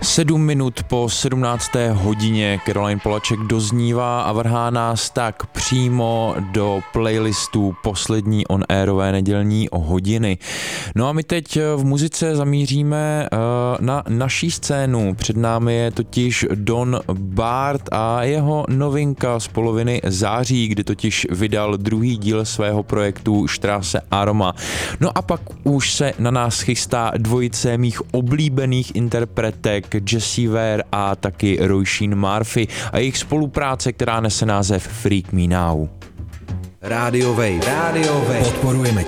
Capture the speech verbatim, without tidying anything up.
Sedm minut po sedmnácté hodině Caroline Polachek doznívá a vrhá nás tak přímo do playlistu poslední on-airové nedělní hodiny. No a my teď v muzice zamíříme uh, na naší scénu. Před námi je totiž Don Bart a jeho novinka z poloviny září, kdy totiž vydal druhý díl svého projektu Straße Arma. No a pak už se na nás chystá dvojice mých oblíbených interpretek Jessie Ware a taky Roisin Murphy a jejich spolupráce, která nese název Freak Me Now. Radio Wave. Radio Wave. Podporujeme